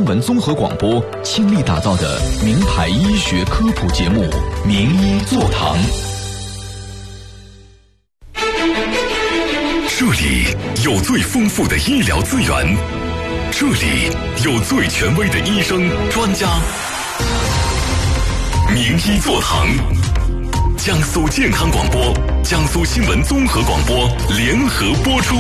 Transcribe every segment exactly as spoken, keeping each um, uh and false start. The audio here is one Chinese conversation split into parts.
新闻综合广播倾力打造的名牌医学科普节目《名医座堂》。 这里有最丰富的医疗资源，这里有最权威的医生专家。名医座堂，江苏健康广播、江苏新闻综合广播联合播出。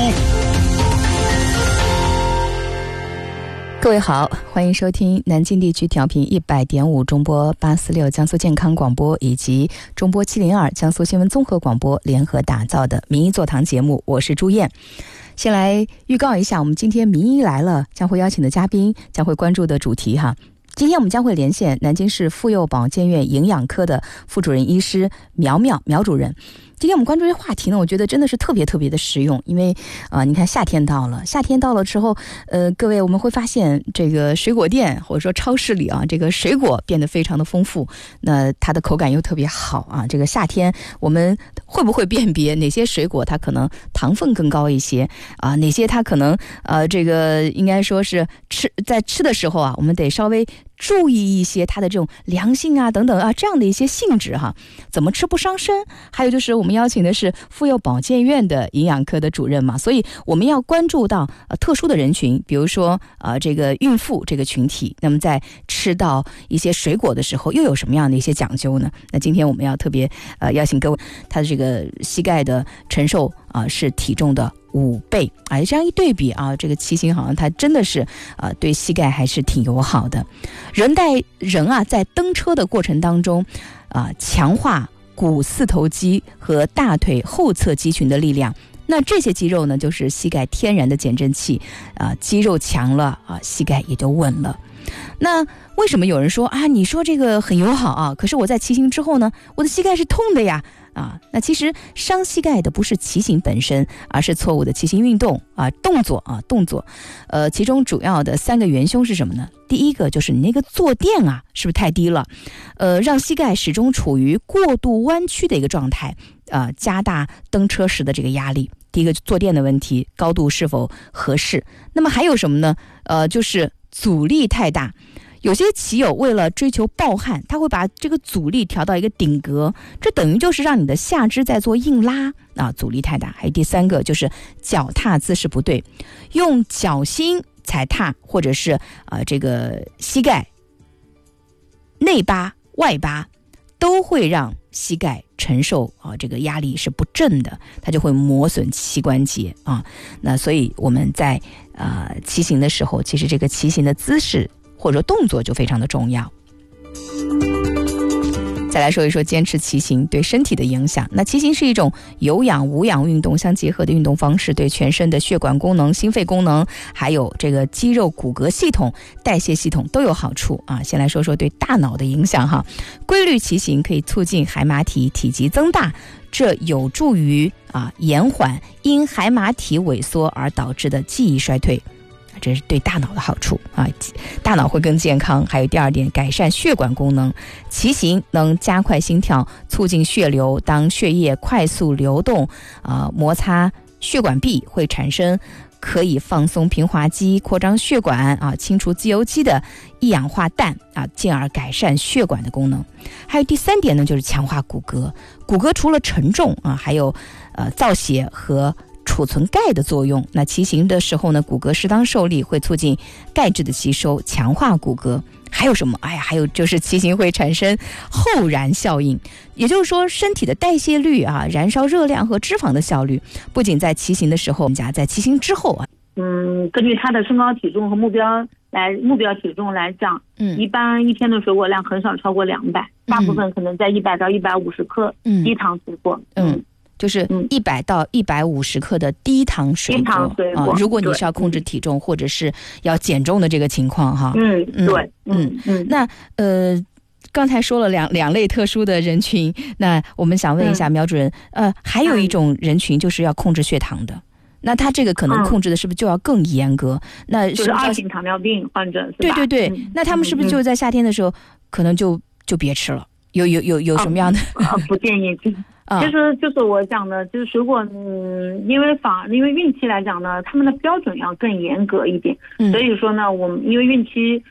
各位好，欢迎收听南京地区调频一百点五中波八四六江苏健康广播以及中波七零二江苏新闻综合广播联合打造的名医座堂节目，我是朱燕。先来预告一下，我们今天名医来了将会邀请的嘉宾将会关注的主题哈。今天我们将会连线南京市妇幼保健院营养科的副主任医师苗苗苗主任。今天我们关注这话题呢，我觉得真的是特别特别的实用，因为呃，你看夏天到了，夏天到了之后，呃，各位我们会发现这个水果店或者说超市里啊，这个水果变得非常的丰富，那它的口感又特别好啊。这个夏天我们会不会辨别哪些水果它可能糖分更高一些啊？哪些它可能呃，这个应该说是吃在吃的时候啊，我们得稍微注意一些它的这种凉性啊等等啊这样的一些性质哈，怎么吃不伤身？还有就是我们邀请的是妇幼保健院的营养科的主任嘛，所以我们要关注到呃特殊的人群，比如说呃这个孕妇这个群体，那么在吃到一些水果的时候又有什么样的一些讲究呢？那今天我们要特别呃邀请各位，他的这个膝盖的承受啊、呃、是体重的五倍，哎，这样一对比啊，这个骑行好像它真的是啊、呃、对膝盖还是挺友好的。人带人啊，在蹬车的过程当中啊、呃，强化股四头肌和大腿后侧肌群的力量。那这些肌肉呢，就是膝盖天然的减震器啊、呃，肌肉强了啊，膝盖也就稳了。那为什么有人说啊，你说这个很友好啊，可是我在骑行之后呢，我的膝盖是痛的呀？啊，那其实伤膝盖的不是骑行本身，而是错误的骑行运动啊，动作啊，动作。呃，其中主要的三个元凶是什么呢？第一个就是你那个坐垫啊，是不是太低了？呃，让膝盖始终处于过度弯曲的一个状态，啊、呃，加大蹬车时的这个压力。第一个坐垫的问题，高度是否合适？那么还有什么呢？呃，就是阻力太大。有些骑友为了追求暴汗，他会把这个阻力调到一个顶格，这等于就是让你的下肢在做硬拉啊，阻力太大。还有第三个就是脚踏姿势不对，用脚心踩踏或者是啊、呃、这个膝盖内八外八都会让膝盖承受啊这个压力是不正的，它就会磨损膝关节啊。那所以我们在啊、呃、骑行的时候，其实这个骑行的姿势或者动作就非常的重要。再来说一说坚持骑行对身体的影响。那骑行是一种有氧无氧运动相结合的运动方式，对全身的血管功能、心肺功能，还有这个肌肉骨骼系统、代谢系统都有好处啊。先来说说对大脑的影响哈。规律骑行可以促进海马体体积增大，这有助于啊延缓因海马体萎缩而导致的记忆衰退。这是对大脑的好处啊，大脑会更健康。还有第二点，改善血管功能，骑行能加快心跳，促进血流。当血液快速流动啊、呃，摩擦血管壁会产生可以放松平滑肌、扩张血管啊、清除自由基的一氧化氮啊，进而改善血管的功能。还有第三点呢，就是强化骨骼。骨骼除了承重啊，还有呃造血和储存钙的作用。那骑行的时候呢，骨骼适当受力会促进钙质的吸收，强化骨骼。还有什么？哎呀，还有就是骑行会产生后燃效应，也就是说身体的代谢率啊，燃烧热量和脂肪的效率，不仅在骑行的时候，在骑行之后啊， 嗯，根据他的身高体重和目标来目标体重来讲，嗯，一般一天的水果量很少超过两百、嗯，大部分可能在一百到一百五十克低糖水果，嗯。嗯就是一百到一百五十克的低糖水果，低糖水果啊。如果你是要控制体重或者是要减重的这个情况哈， 嗯，对， 嗯嗯。那呃，刚才说了两两类特殊的人群，那我们想问一下苗主任，嗯、呃，还有一种人群就是要控制血糖的。那他这个可能控制的是不是就要更严格？嗯、那就是二型糖尿病患者是吧？ 对对对、嗯，那他们是不是就在夏天的时候，嗯、可能就就别吃了？有有有有什么样的？ 啊、不建议吃。其实就是我讲的，就是水果，嗯，因为反因为孕期来讲呢，他们的标准要更严格一点，嗯、所以说呢，我们因为孕期